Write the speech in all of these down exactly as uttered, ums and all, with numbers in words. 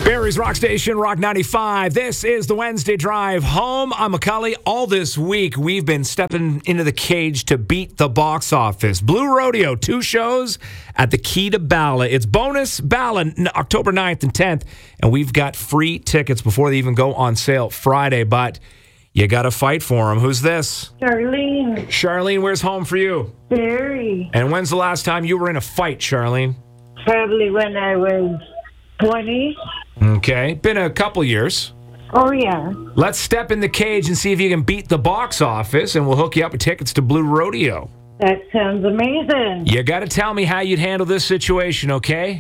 Barrie's Rock Station, Rock ninety-five. This is the Wednesday Drive home. I'm McCully. All this week, we've been stepping into the cage to beat the box office. Blue Rodeo, two shows at the Key to Bala. It's bonus Bala, October ninth and tenth, and we've got free tickets before they even go on sale Friday, but you got to fight for them. Who's this? Charlene. Charlene, where's home for you? Barrie. And when's the last time you were in a fight, Charlene? Probably when I was twenty. Okay, been a couple years. Oh, yeah. Let's step in the cage and see if you can beat the box office, and we'll hook you up with tickets to Blue Rodeo. That sounds amazing. You got to tell me how you'd handle this situation, okay?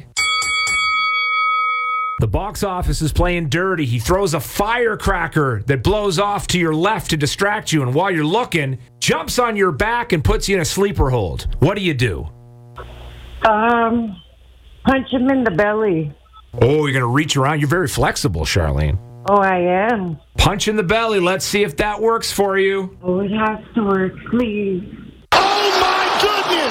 The box office is playing dirty. He throws a firecracker that blows off to your left to distract you, and while you're looking, jumps on your back and puts you in a sleeper hold. What do you do? Um, punch him in the belly. Oh, you're going to reach around. You're very flexible, Charlene. Oh, I am. Punch in the belly. Let's see if that works for you. Oh, it has to work, please. Oh, my goodness!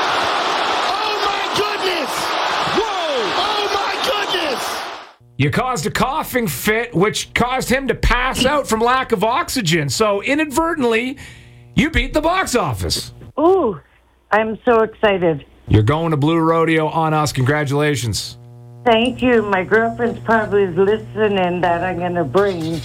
Oh, my goodness! Whoa! Oh, my goodness! You caused a coughing fit, which caused him to pass out from lack of oxygen. So, inadvertently, you beat the box office. Ooh, I'm so excited. You're going to Blue Rodeo on us. Congratulations. Thank you. My girlfriend's probably listening that I'm going to bring.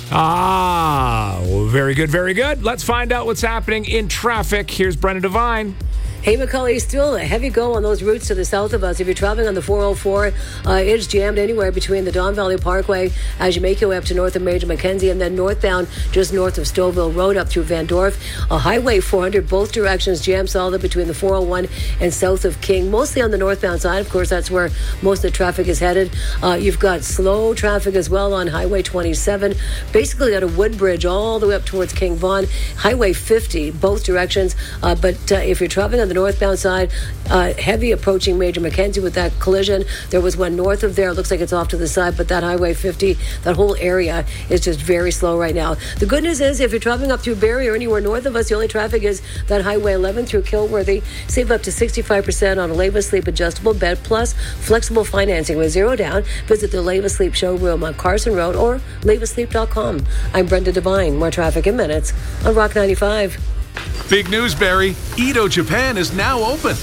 Ah, well, very good, very good. Let's find out what's happening in traffic. Here's Brenna Devine. Hey, McCully, still a heavy go on those routes to the south of us. If you're traveling on the four oh four, uh, it's jammed anywhere between the Don Valley Parkway as you make your way up to north of Major Mackenzie, and then northbound just north of Stouffville Road up through Van Dorf. Uh, Highway four hundred, both directions jammed solid between the four oh one and south of King, mostly on the northbound side. Of course, that's where most of the traffic is headed. Uh, you've got slow traffic as well on Highway twenty-seven, basically out of Woodbridge all the way up towards King Vaughan. Highway fifty, both directions. Uh, but uh, if you're traveling on the northbound side, uh, heavy approaching Major Mackenzie with that collision. There was one north of there. It looks like it's off to the side, but that Highway fifty, that whole area is just very slow right now. The good news is if you're traveling up through Barrie or anywhere north of us, the only traffic is that Highway eleven through Kilworthy. Save up to sixty-five percent on a Leva Sleep adjustable bed plus flexible financing with zero down. Visit the Leva Sleep showroom on Carson Road or leva sleep dot com. I'm Brenda Devine. More traffic in minutes on Rock ninety-five. Big news, Barrie. Edo Japan is now open.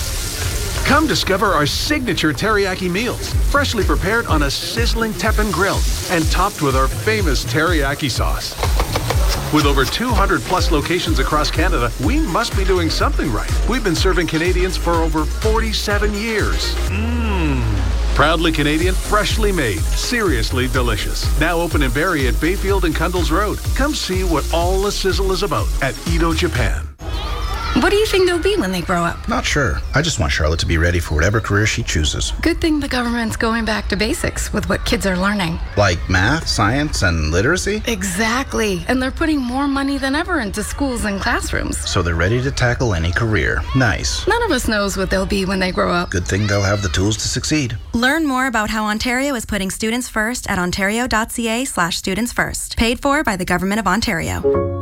Come discover our signature teriyaki meals, freshly prepared on a sizzling teppan grill and topped with our famous teriyaki sauce. With over two hundred plus locations across Canada, we must be doing something right. We've been serving Canadians for over forty-seven years. Mmm. Proudly Canadian, freshly made, seriously delicious. Now open in Barrie at Bayfield and Cundles Road. Come see what all the sizzle is about at Edo Japan. What do you think they'll be when they grow up? Not sure. I just want Charlotte to be ready for whatever career she chooses. Good thing the government's going back to basics with what kids are learning. Like math, science, and literacy? Exactly. And they're putting more money than ever into schools and classrooms. So they're ready to tackle any career. Nice. None of us knows what they'll be when they grow up. Good thing they'll have the tools to succeed. Learn more about how Ontario is putting students first at ontario.ca slash students first. Paid for by the Government of Ontario.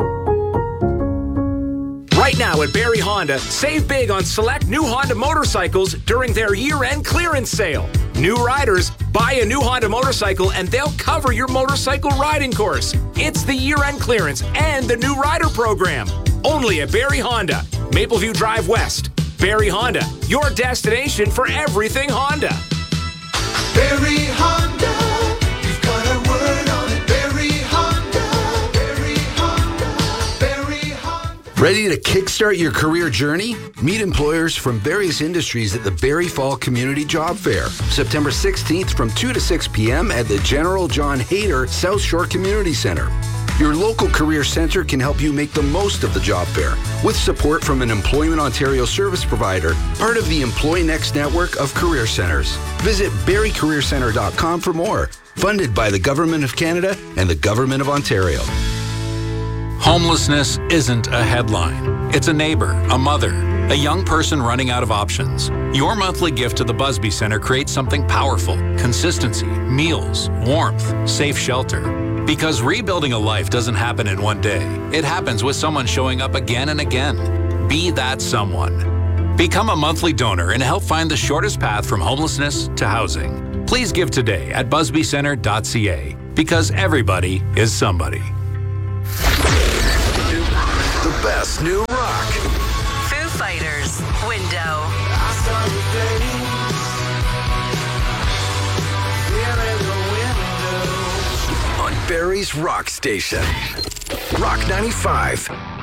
Right now at Barrie Honda, save big on select new Honda motorcycles during their year-end clearance sale. New riders, buy a new Honda motorcycle and they'll cover your motorcycle riding course. It's the year-end clearance and the new rider program. Only at Barrie Honda, Mapleview Drive West. Barrie Honda, your destination for everything Honda. Barrie Honda, you've got a word on it. Barrie Honda, Barrie Honda, Barrie Honda. Ready to kickstart your career journey? Meet employers from various industries at the Barrie Fall Community Job Fair, September sixteenth from two to six p.m. at the General John Hayter South Shore Community Center. Your local career center can help you make the most of the job fair with support from an Employment Ontario service provider, part of the Employ Next network of career centers. Visit barrie career centre dot com for more. Funded by the Government of Canada and the Government of Ontario. Homelessness isn't a headline. It's a neighbor, a mother, a young person running out of options. Your monthly gift to the Busby Centre creates something powerful: consistency, meals, warmth, safe shelter. Because rebuilding a life doesn't happen in one day. It happens with someone showing up again and again. Be that someone. Become a monthly donor and help find the shortest path from homelessness to housing. Please give today at busby center dot c a because everybody is somebody. The best new rock. Foo Fighters, Window. On Barrie's Rock Station. Rock ninety-five.